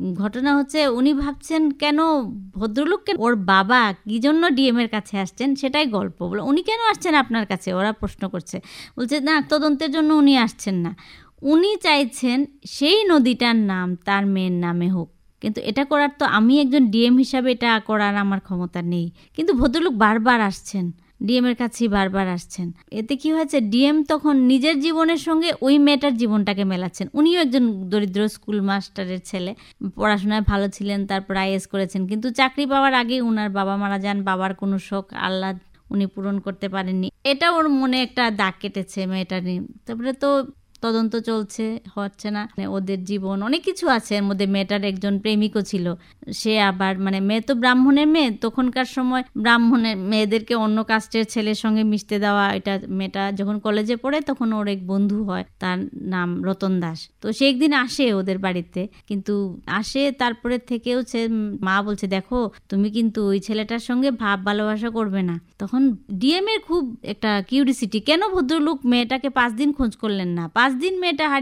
ঘটনা হচ্ছে উনি ভাবছেন কেন ভদ্রলোককে, ওর বাবা কি জন্য ডিএম এর কাছে আসছেন সেটাই গল্প। বলে উনি কেন আসছেন আপনার কাছে, ওরা প্রশ্ন করছে। বলছে না, তদন্তের জন্য উনি আসছেন না, উনি চাইছেন সেই নদীটার নাম তার মেয়ের নামে হোক। কিন্তু এটা করার তো আমি একজন ডিএম হিসাবে এটা করার আমার ক্ষমতা নেই। কিন্তু ভদ্রলোক বারবার আসছেন, ডিএম এর কাছেই বারবার আসছেন। এতে কি হয়েছে, ডিএম তখন নিজের জীবনের সঙ্গে ওই মেয়েটার জীবনটাকে মেলাচ্ছেন। উনিও একজন দরিদ্র স্কুল মাস্টারের ছেলে, পড়াশোনায় ভালো ছিলেন, তারপর আইএস করেছেন, কিন্তু চাকরি পাওয়ার আগে ওনার বাবা মারা যান। বাবার কোনো শখ আল্লাহ উনি পূরণ করতে পারেননি। এটা ওর মনে একটা দাগ কেটেছে মেয়েটা নিয়ে। তারপরে তো তদন্ত চলছে, হচ্ছে না, ওদের জীবন অনেক কিছু আছে এর মধ্যে। মেয়েটার একজন প্রেমিকও ছিল, সে আবার মেয়ে তো ব্রাহ্মণের মেয়ে, তখনকার সময় ব্রাহ্মণের মেয়েদেরকে অন্য কাস্টের ছেলের সঙ্গে মিশতে দেওয়া। এটা মেয়েটা যখন কলেজে পড়ে তখন ওর এক বন্ধু হয়, তার নাম রতন দাস। তো সে একদিন আসে ওদের বাড়িতে, কিন্তু আসে তারপরে থেকেও সে, মা বলছে দেখো তুমি কিন্তু ওই ছেলেটার সঙ্গে ভাব ভালোবাসা করবে না। তখন ডিএম এর খুব একটা কিউরিসিটি, কেন ভদ্রলোক মেয়েটাকে 5 দিন খোঁজ করলেন না, 5 দিন মেয়েটা